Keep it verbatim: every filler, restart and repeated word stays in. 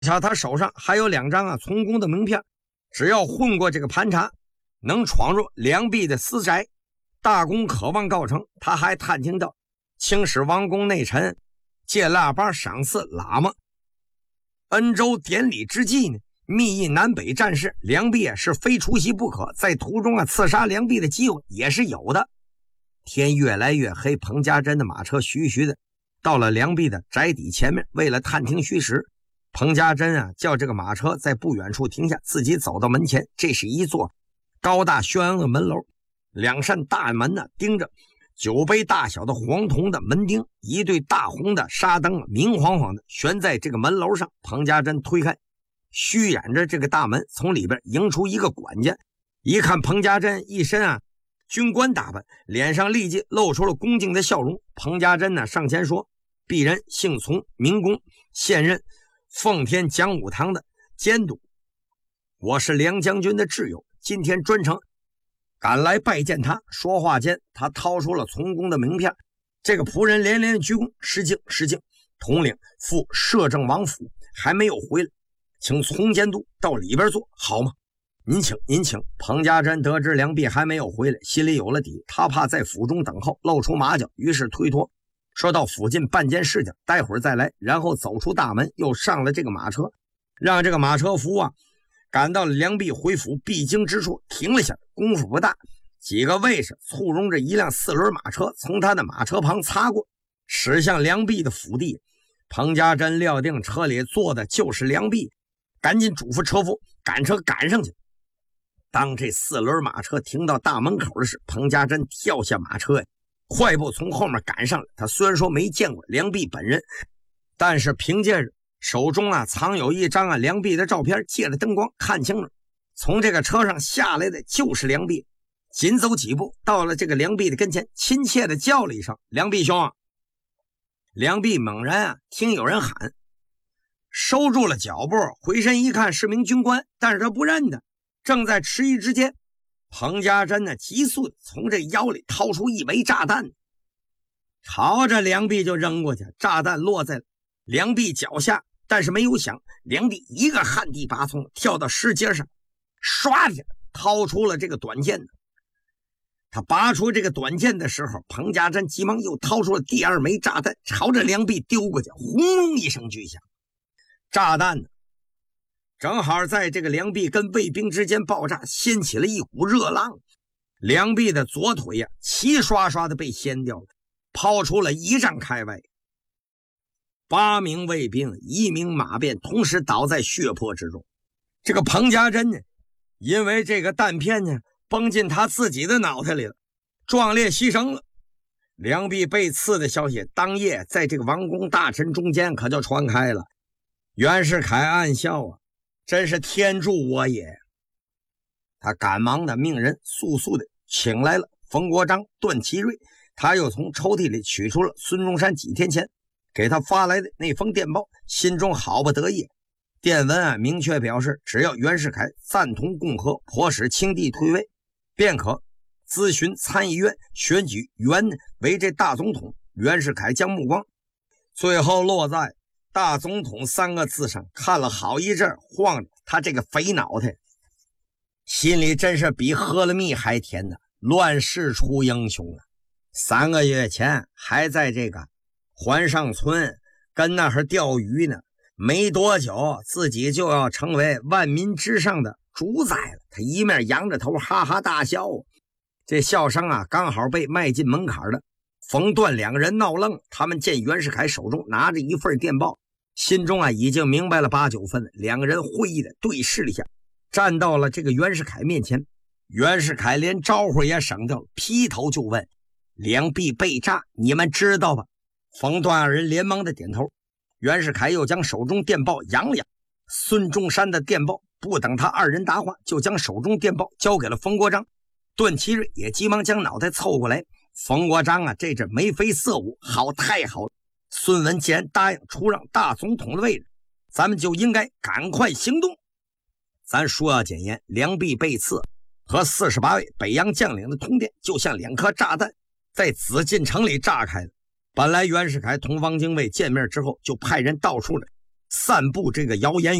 巧他手上还有两张啊从公的名片，只要混过这个盘查，能闯入梁壁的私宅，大公渴望告成。他还探听到清使王公内臣借腊八赏赐喇嘛。恩州典礼之际呢，密议南北战事，梁壁啊是非出席不可，在途中啊刺杀梁壁的机会也是有的。天越来越黑，彭家珍的马车徐徐的到了梁壁的宅邸前面，为了探听虚实，彭家珍啊叫这个马车在不远处停下，自己走到门前。这是一座高大轩昂的门楼，两扇大门呢钉着酒杯大小的黄铜的门钉，一对大红的纱灯明晃晃的悬在这个门楼上。彭家珍推开虚掩着这个大门，从里边迎出一个管家，一看彭家珍一身啊军官打扮，脸上立即露出了恭敬的笑容。彭家珍呢上前说：“鄙人姓从，名公，现任奉天讲武堂的监督，我是梁将军的挚友，今天专程赶来拜见他。”说话间，他掏出了从公的名片。这个仆人连连鞠躬：“失敬失敬，统领赴摄政王府，还没有回来，请从监督到里边坐好吗？”“您请您请。”彭家珍得知梁壁还没有回来，心里有了底，他怕在府中等候露出马脚，于是推脱说到附近办件事情，待会儿再来。然后走出大门，又上了这个马车，让这个马车夫啊赶到了梁壁回府必经之处，停了下。功夫不大，几个卫士簇拥着一辆四轮马车从他的马车旁擦过，驶向梁壁的府地。彭家珍料定车里坐的就是梁壁，赶紧嘱咐车夫赶车赶上去。当这四轮马车停到大门口的时，彭家珍跳下马车，快步从后面赶上来。他虽然说没见过梁壁本人，但是凭借着手中啊藏有一张啊梁壁的照片，借着灯光看清了，从这个车上下来的就是梁壁。紧走几步到了这个梁壁的跟前，亲切的叫了一声：“梁壁兄啊！”梁壁猛然啊听有人喊，收住了脚步，回身一看是名军官，但是他不认得。正在迟疑之间，彭家珍呢急速的从这腰里掏出一枚炸弹，朝着梁壁就扔过去。炸弹落在梁壁脚下，但是没有响，梁壁一个旱地拔葱跳到石阶上，唰的掏出了这个短剑。他拔出这个短剑的时候，彭家珍急忙又掏出了第二枚炸弹，朝着梁壁丢过去，轰隆一声巨响。炸弹呢正好在这个梁壁跟卫兵之间爆炸，掀起了一股热浪。梁壁的左腿呀、啊，齐刷刷的被掀掉了，抛出了一丈开外。八名卫兵一名马便同时倒在血泊之中。这个彭家珍呢，因为这个弹片呢崩进他自己的脑袋里了，壮烈牺牲了。梁壁被刺的消息当夜在这个王公大臣中间可就传开了。袁世凯暗笑啊，真是天助我也。他赶忙的命人速速的请来了冯国璋、段祺瑞，他又从抽屉里取出了孙中山几天前给他发来的那封电报，心中好不得意。电文啊明确表示，只要袁世凯赞同共和，迫使清帝退位，便可咨询参议院选举袁为这大总统。袁世凯将目光最后落在大总统三个字上，看了好一阵，晃着他这个肥脑袋，心里真是比喝了蜜还甜呢。乱世出英雄了。三个月前还在这个环上村跟那儿钓鱼呢，没多久自己就要成为万民之上的主宰了。他一面扬着头哈哈大笑，这笑声啊刚好被迈进门槛的冯段两个人闹愣。他们见袁世凯手中拿着一份电报，心中啊已经明白了八九分了。两个人会意的对视了一下，站到了这个袁世凯面前。袁世凯连招呼也省掉了，劈头就问：“梁壁被炸，你们知道吧？”冯段二人连忙的点头。袁世凯又将手中电报扬了扬，孙中山的电报。不等他二人答话，就将手中电报交给了冯国璋。段祺瑞也急忙将脑袋凑过来。冯国璋啊，这阵眉飞色舞，好，太好了！孙文既然答应出让大总统的位置，咱们就应该赶快行动。咱说要简言，梁壁被刺和四十八位北洋将领的通电，就像两颗炸弹在紫禁城里炸开了。本来袁世凯同汪精卫见面之后，就派人到处的散布这个谣言